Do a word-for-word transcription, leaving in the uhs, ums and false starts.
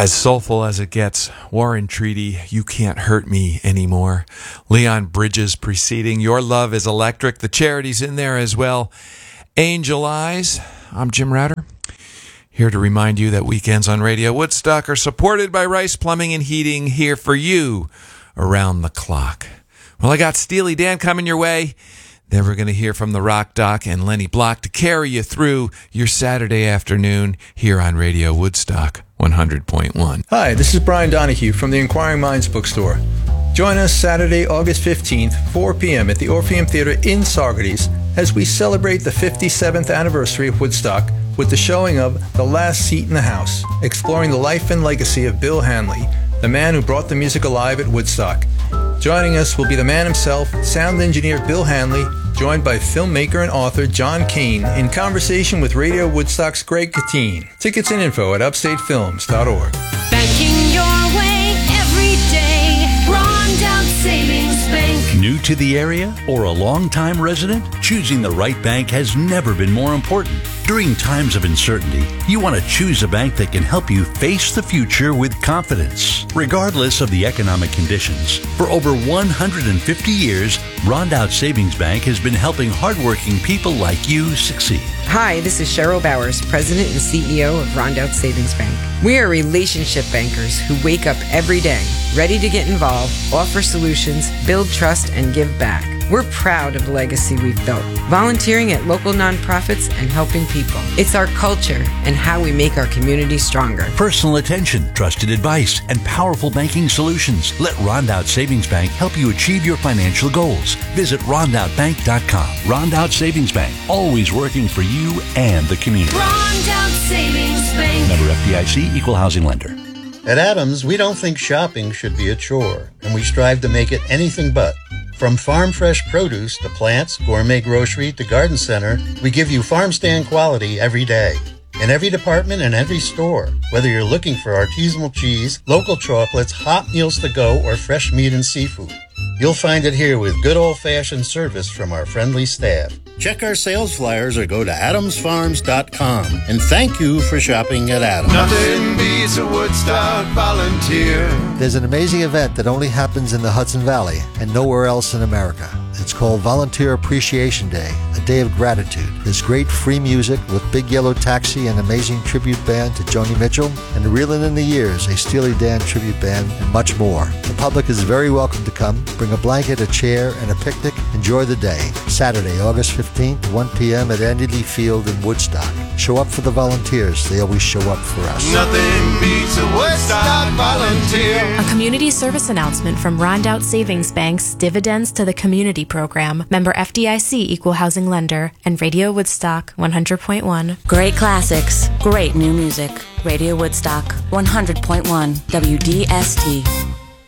As soulful as it gets, Warren Treaty, You Can't Hurt Me Anymore. Leon Bridges preceding, Your Love is Electric. The Charity's in there as well. Angel Eyes. I'm Jim Router, here to remind you that weekends on Radio Woodstock are supported by Rice Plumbing and Heating, here for you around the clock. Well, I got Steely Dan coming your way. Then we're going to hear from the Rock Doc and Lenny Block to carry you through your Saturday afternoon here on Radio Woodstock one hundred point one. Hi, this is Brian Donahue from the Inquiring Minds Bookstore. Join us Saturday, August fifteenth, four p.m. at the Orpheum Theater in Saugerties as we celebrate the fifty-seventh anniversary of Woodstock with the showing of The Last Seat in the House, exploring the life and legacy of Bill Hanley, the man who brought the music alive at Woodstock. Joining us will be the man himself, sound engineer Bill Hanley, joined by filmmaker and author John Kane in conversation with Radio Woodstock's Greg Katine. Tickets and info at upstate films dot org. Banking your way every day. Rondout Savings Bank. New to the area or a long-time resident? Choosing the right bank has never been more important. During times of uncertainty, you want to choose a bank that can help you face the future with confidence, regardless of the economic conditions. For over one hundred fifty years, Rondout Savings Bank has been helping hardworking people like you succeed. Hi, this is Cheryl Bowers, President and C E O of Rondout Savings Bank. We are relationship bankers who wake up every day, ready to get involved, offer solutions, build trust, and give back. We're proud of the legacy we've built, volunteering at local nonprofits and helping people. It's our culture and how we make our community stronger. Personal attention, trusted advice, and powerful banking solutions. Let Rondout Savings Bank help you achieve your financial goals. Visit rondout bank dot com. Rondout Savings Bank, always working for you and the community. Rondout Savings Bank. Member F D I C, Equal Housing Lender. At Adams, we don't think shopping should be a chore, and we strive to make it anything but. From farm fresh produce to plants, gourmet grocery to garden center, we give you farm stand quality every day. In every department and every store, whether you're looking for artisanal cheese, local chocolates, hot meals to go, or fresh meat and seafood, you'll find it here with good old-fashioned service from our friendly staff. Check our sales flyers or go to adams farms dot com. And thank you for shopping at Adams. Nothing beats a Woodstock volunteer. There's an amazing event that only happens in the Hudson Valley and nowhere else in America. It's called Volunteer Appreciation Day, a day of gratitude. There's great free music with Big Yellow Taxi, an amazing tribute band to Joni Mitchell, and Reelin' in the Years, a Steely Dan tribute band, and much more. The public is very welcome to come. Bring a blanket, a chair, and a picnic. Enjoy the day. Saturday, August fifteenth, one p.m. at Andy Lee Field in Woodstock. Show up for the volunteers. They always show up for us. Nothing beats a Woodstock volunteer. A community service announcement from Rondout Savings Bank's Dividends to the Community program, member F D I C, Equal Housing Lender, and Radio Woodstock one hundred point one. Great classics, great new music. Radio Woodstock one hundred point one W D S T.